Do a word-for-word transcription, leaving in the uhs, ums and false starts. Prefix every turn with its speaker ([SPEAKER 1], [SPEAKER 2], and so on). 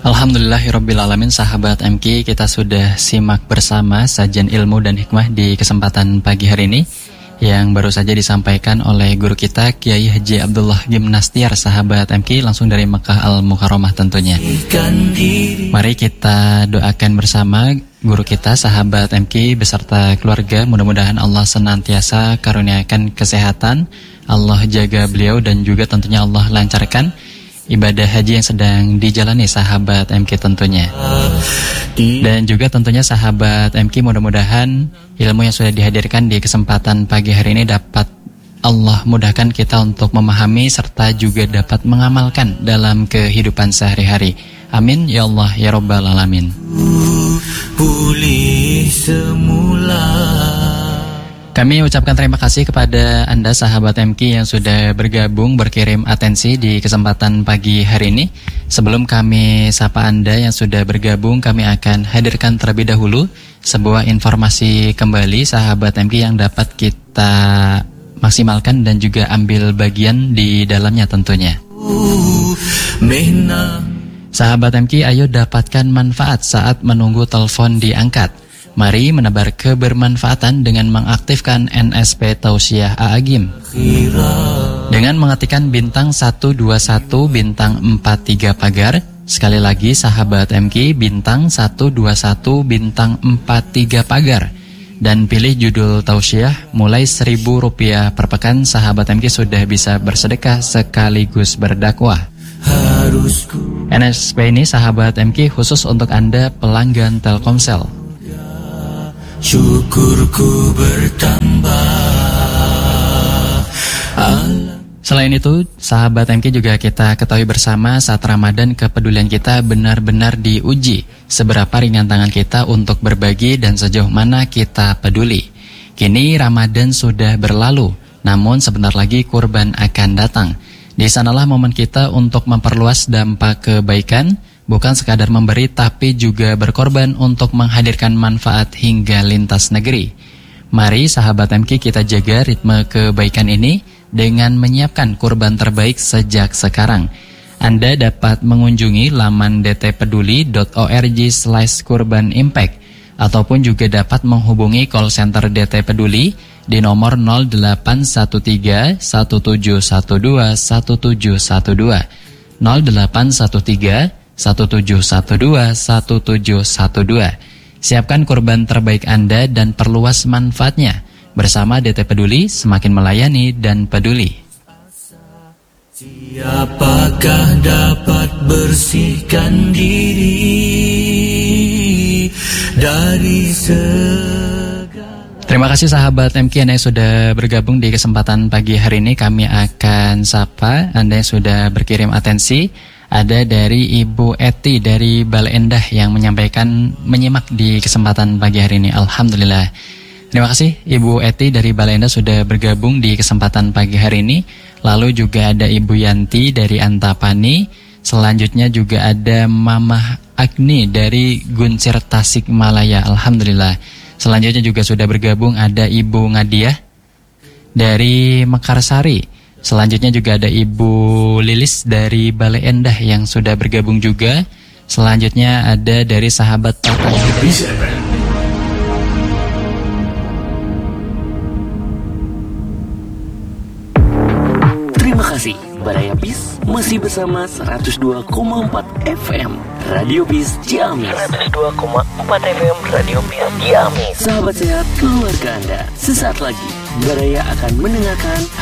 [SPEAKER 1] Alhamdulillahirrabbilalamin, sahabat M K, kita sudah simak bersama sajian ilmu dan hikmah di kesempatan pagi hari ini yang baru saja disampaikan oleh guru kita Kiai Haji Abdullah Gimnastiar, sahabat M K, langsung dari Mekah Al-Mukarramah tentunya. Mari kita doakan bersama guru kita, sahabat M K, beserta keluarga. Mudah-mudahan Allah senantiasa karuniakan kesehatan, Allah jaga beliau, dan juga tentunya Allah lancarkan ibadah haji yang sedang dijalani sahabat M K tentunya. Dan juga tentunya sahabat M K, mudah-mudahan ilmu yang sudah dihadirkan di kesempatan pagi hari ini dapat Allah mudahkan kita untuk memahami serta juga dapat mengamalkan dalam kehidupan sehari-hari. Amin ya Allah ya Rabbal Alamin. Pulih semula. Kami ucapkan terima kasih kepada Anda sahabat M K yang sudah bergabung berkirim atensi di kesempatan pagi hari ini. Sebelum kami sapa Anda yang sudah bergabung, kami akan hadirkan terlebih dahulu sebuah informasi kembali sahabat M K yang dapat kita maksimalkan dan juga ambil bagian di dalamnya tentunya. Sahabat M K, ayo dapatkan manfaat saat menunggu telepon diangkat. Mari menebar kebermanfaatan dengan mengaktifkan N S P Tausiah A'agim. Dengan mengetikkan bintang satu dua satu bintang empat tiga pagar. Sekali lagi sahabat M K, bintang satu dua satu bintang empat tiga pagar. Dan pilih judul Tausiah, mulai seribu rupiah per pekan. Sahabat M K sudah bisa bersedekah sekaligus berdakwah. N S P ini sahabat M K khusus untuk Anda pelanggan Telkomsel. Syukurku bertambah. Selain itu, sahabat M K, juga kita ketahui bersama saat Ramadan kepedulian kita benar-benar diuji. Seberapa ringan tangan kita untuk berbagi dan sejauh mana kita peduli. Kini Ramadan sudah berlalu, namun sebentar lagi kurban akan datang. Di sanalah momen kita untuk memperluas dampak kebaikan. Bukan sekadar memberi, tapi juga berkorban untuk menghadirkan manfaat hingga lintas negeri. Mari sahabat M K, kita jaga ritme kebaikan ini dengan menyiapkan kurban terbaik sejak sekarang. Anda dapat mengunjungi laman d t peduli dot org slash kurban impact ataupun juga dapat menghubungi call center D T Peduli di nomor nol delapan satu tiga satu tujuh satu dua satu tujuh satu dua nol delapan satu tiga satu tujuh satu dua satu tujuh satu dua. Siapkan kurban terbaik Anda dan perluas manfaatnya. Bersama D T Peduli, semakin melayani dan peduli. Siapakah dapat bersihkan diri dari segala... Terima kasih sahabat M K yang sudah bergabung di kesempatan pagi hari ini. Kami akan sapa Anda yang sudah berkirim atensi. Ada dari Ibu Eti dari Bale Endah yang menyampaikan menyimak di kesempatan pagi hari ini. Alhamdulillah. Terima kasih Ibu Eti dari Bale Endah sudah bergabung di kesempatan pagi hari ini. Lalu juga ada Ibu Yanti dari Antapani. Selanjutnya juga ada Mama Agni dari Guncir Tasikmalaya. Alhamdulillah. Selanjutnya juga sudah bergabung ada Ibu Ngadiah dari Mekarsari. Selanjutnya juga ada Ibu Lilis dari Bale Endah yang sudah bergabung juga. Selanjutnya ada dari sahabat Tata.
[SPEAKER 2] Terima kasih. Baraya Bis masih bersama seratus dua koma empat F M Radio Bis Ciamis. seratus dua koma empat F M Radio Bis Ciamis. Sahabat sehat keluarga Anda. Sesaat lagi Baraya akan mendengarkan